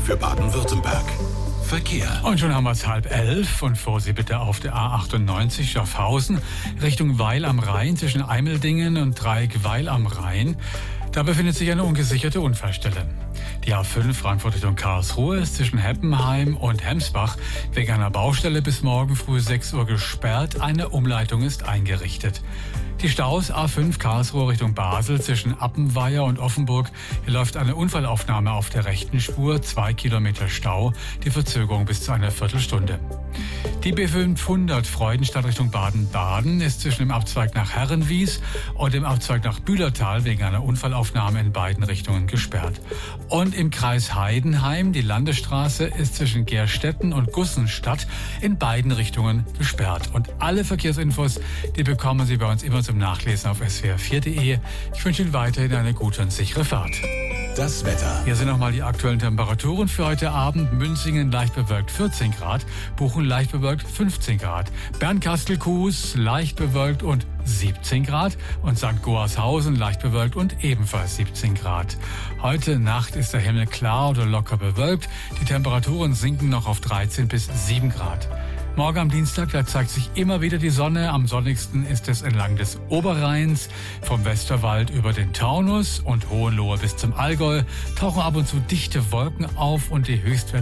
für Baden-Württemberg. Verkehr. Und schon haben wir es 10:30 und Vorsicht bitte auf der A98 Schaffhausen Richtung Weil am Rhein zwischen Eimeldingen und Dreieck Weil am Rhein. Da befindet sich eine ungesicherte Unfallstelle. Die A5 Frankfurt Richtung Karlsruhe ist zwischen Heppenheim und Hemsbach wegen einer Baustelle bis morgen früh 6 Uhr gesperrt. Eine Umleitung ist eingerichtet. Die Staus A5 Karlsruhe Richtung Basel zwischen Appenweier und Offenburg. Hier läuft eine Unfallaufnahme auf der rechten Spur. 2 Kilometer Stau. Die Verzögerung bis zu einer Viertelstunde. Die B500 Freudenstadt Richtung Baden-Baden ist zwischen dem Abzweig nach Herrenwies und dem Abzweig nach Bühlertal wegen einer Unfallaufnahme in beiden Richtungen gesperrt. Und im Kreis Heidenheim, die Landesstraße ist zwischen Gerstetten und Gussenstadt in beiden Richtungen gesperrt. Und alle Verkehrsinfos, die bekommen Sie bei uns immer zum Nachlesen auf swr4.de. Ich wünsche Ihnen weiterhin eine gute und sichere Fahrt. Das Wetter. Hier sind nochmal die aktuellen Temperaturen für heute Abend. Münzingen leicht bewölkt 14 Grad, Bochum leicht bewölkt 15 Grad, Bernkastel-Kues leicht bewölkt und 17 Grad und St. Goarshausen leicht bewölkt und ebenfalls 17 Grad. Heute Nacht ist der Himmel klar oder locker bewölkt. Die Temperaturen sinken noch auf 13 bis 7 Grad. Morgen am Dienstag, da zeigt sich immer wieder die Sonne. Am sonnigsten ist es entlang des Oberrheins, vom Westerwald über den Taunus und Hohenlohe bis zum Allgäu. Tauchen ab und zu dichte Wolken auf und die Höchstwerte